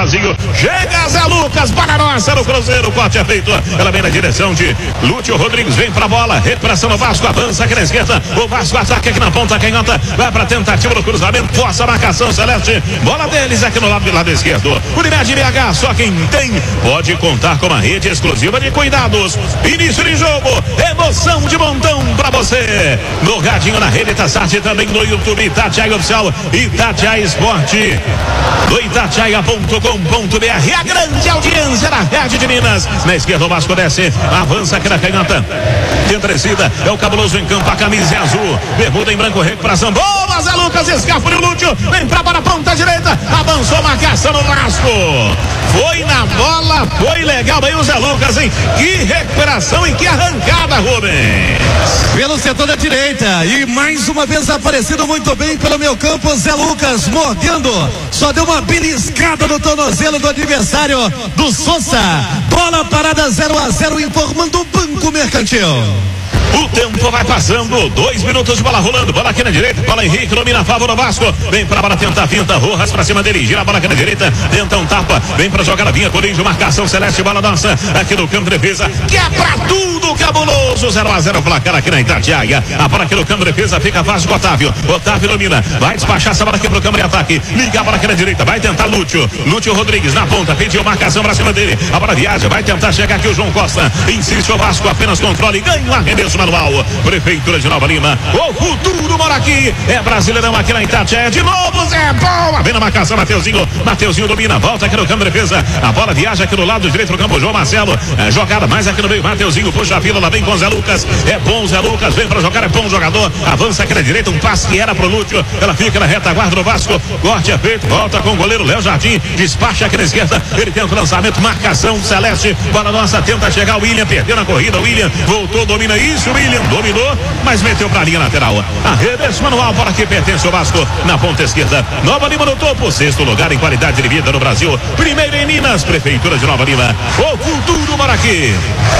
vazio. Chega Zé Lucas, para nossa no Cruzeiro. O corte é feito. Ela vem na direção de Lúcio Rodrigues. Vem pra bola. Recuperação no Vasco. Avança aqui na esquerda. O Vasco ataca aqui na ponta canhota. Vai pra tentativa do cruzamento. Força a marcação celeste. Bola deles aqui no lado esquerdo. Unimed BH. Só quem tem pode contar com uma rede exclusiva de cuidados. Início de jogo. Emoção de montão pra você. No radinho na rede Tassat, também no YouTube Itatiaia Oficial, Itatiaia Esporte, do itatiaia.com.br. A grande audiência da Rede de Minas. Na esquerda o Vasco desce, avança aqui na canhota. Entrecida, é o Cabuloso em campo, a camisa é azul, bermuda em branco, recuperação. Boa, Zé Lucas, escapa de Lúcio, vem pra bola, ponta direita, avançou, marcação no Vasco. Foi na bola, foi legal aí o Zé Lucas, hein? Que recuperação e que arrancada, Rubens. Pelo setor da direita, e mais uma vez aparecendo muito bem pelo meu campo, Zé Lucas mordendo, só deu uma beliscada no tornozelo do adversário do Sousa. Bola parada 0-0, informando o Banco Mercantil. O tempo vai passando, 2 minutos de bola rolando, bola aqui na direita, bola Henrique, domina a favor do Vasco, vem pra bola, tenta a finta, Rojas pra cima dele, gira a bola aqui na direita, tenta um tapa, vem pra jogar a vinha, Corinthians, marcação celeste, bola nossa, aqui no campo de defesa, que é pra tudo, Cabuloso, 0-0, placar aqui na Itatiaia, a bola aqui no campo de defesa, fica fácil com Otávio domina, vai despachar essa bola aqui pro campo de ataque, liga a bola aqui na direita, vai tentar Lúcio Rodrigues na ponta, pediu marcação pra cima dele, a bola viaja, vai tentar chegar aqui o João Costa, insiste o Vasco, apenas controle, ganha um arremesso manual. Prefeitura de Nova Lima, o futuro mora aqui, é Brasileirão aqui na Itatiaia, de novo Zé, boa, vem na marcação, Mateuzinho domina, volta aqui no campo de defesa, a bola viaja aqui do lado direito do campo, João Marcelo, jogada mais aqui no meio, Mateuzinho puxa a fila, lá vem com Zé Lucas, é bom Zé Lucas, vem pra jogar, é bom jogador, avança aqui na direita, um passe que era pro Lúcio, ela fica na retaguarda do Vasco, corte é feito, volta com o goleiro Léo Jardim, despacha aqui na esquerda, ele tenta o lançamento, marcação celeste, bola nossa, tenta chegar o William, perdeu na corrida, o William voltou, domina isso, William dominou, mas meteu pra linha lateral. Arremesso manual, bola que pertence ao Vasco na ponta esquerda. Nova Lima no topo, 6º lugar em qualidade de vida no Brasil. Primeiro em Minas, Prefeitura de Nova Lima. O futuro mora aqui.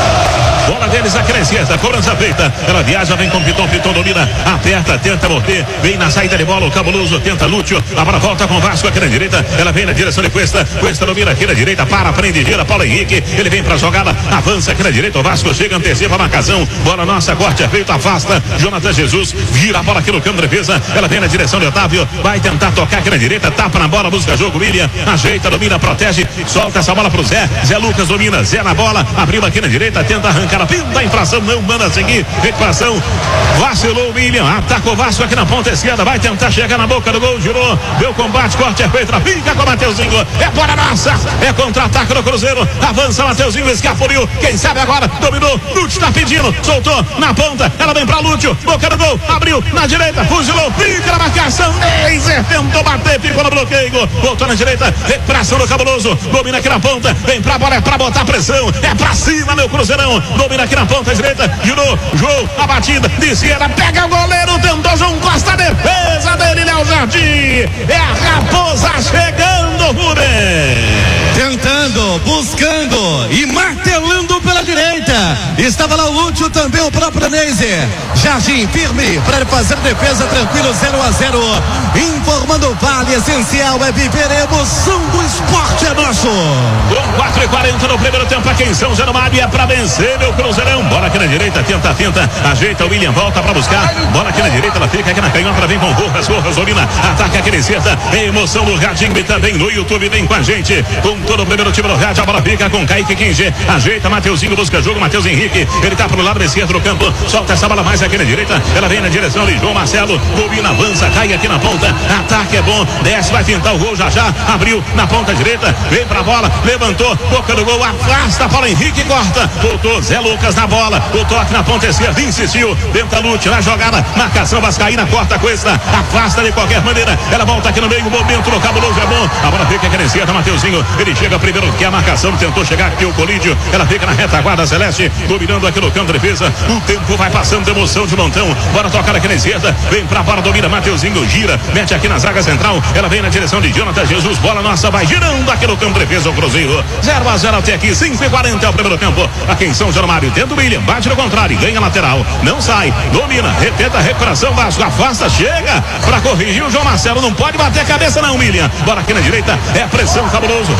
Bola deles aqui na esquerda, cobrança feita. Ela viaja, vem com Piton domina, aperta, tenta morder, vem na saída de bola, o Cabuloso tenta Lúcio, a bola volta com o Vasco aqui na direita, ela vem na direção de Cuesta domina aqui na direita, prende, gira, Paulo Henrique, ele vem pra jogada, avança aqui na direita, o Vasco chega, antecipa a marcação, bola nossa, corte é feito, afasta, Jonathan Jesus, vira a bola aqui no campo de defesa, ela vem na direção de Otávio, vai tentar tocar aqui na direita, tapa na bola, busca jogo, William, ajeita, domina, protege, solta essa bola pro Zé Lucas domina, Zé na bola, abriu aqui na direita, tenta arrancar a pinta, a infração, não manda seguir, recuperação, vacilou o William, ataca o Vasco aqui na ponta esquerda, vai tentar chegar na boca do gol, girou, deu combate, corte é feito, fica com o Mateuzinho, é bola nossa, é contra-ataque do Cruzeiro, avança Mateuzinho, escapuliu, quem sabe agora, dominou, Lúcio tá pedindo, soltou, na ponta, ela vem pra Lúcio, boca do gol, abriu, na direita, fuzilou, fica na marcação, Neiser tentou bater, ficou no bloqueio, voltou na direita, recuperação do Cabuloso, domina aqui na ponta, vem pra bola, é pra botar pressão, é pra cima, meu Cruzeirão, domina aqui na ponta direita, girou, João, a batida, de esquerda, pega o goleiro, tentou João Costa, defesa dele, Léo Jardim, é a Raposa chegando, Rubens. Tentando, buscando e martelando pela direita, estava lá o Lúcio, também o próprio Neiser, Jardim firme para fazer defesa, tranquilo, 0-0, informando o Vale, essencial é viver a emoção do esporte, é nosso. Com 4:40 no primeiro tempo aqui em São Januário, é pra vencer meu Cruzeirão, bola aqui na direita, tenta, ajeita o William, volta pra buscar, bola aqui na direita, ela fica aqui na canhota, vem com Rojas domina, ataca aqui na esquerda, emoção do Radinho e também no YouTube, vem com a gente, com todo o primeiro time do rádio, a bola fica com Kaique Kinge, ajeita Mateuzinho, busca jogo, Matheus Henrique, ele tá pro lado esquerdo do campo, solta essa bola mais aqui na direita, ela vem na direção de João Marcelo, domina, avança, cai aqui na ponta, ataque é bom, desce, vai tentar o gol já, abriu na ponta direita, vem pra bola, levantou, boca do gol, afasta, Paulo Henrique corta, voltou, Zé Lucas na bola, o toque na ponta esquerda, insistiu, tenta Lúcio na jogada, marcação vascaína, corta com esta, afasta de qualquer maneira, ela volta aqui no meio, o momento do Cabuloso é bom, a bola fica aqui na esquerda, Mateuzinho, ele chega primeiro que a marcação, tentou chegar aqui o Colídio, ela fica na retaguarda celeste, dominando aqui no campo de defesa, o tempo vai passando, emoção de montão, bora tocar aqui na esquerda, vem pra bola, domina Mateuzinho, gira, mete aqui na zaga central, ela vem na direção de Jonathan Jesus, bola nossa, vai girando aqui no campo de defesa, o Cruzeiro, 0-0 até aqui, 5:40 é o primeiro tempo, aqui em São Januário, tenta o William, bate no contrário, ganha lateral, não sai, domina, repeta a recuperação, Vasco, afasta, chega pra corrigir o João Marcelo, não pode bater a cabeça não, William, bora aqui na direita, é pressão, Cabuloso.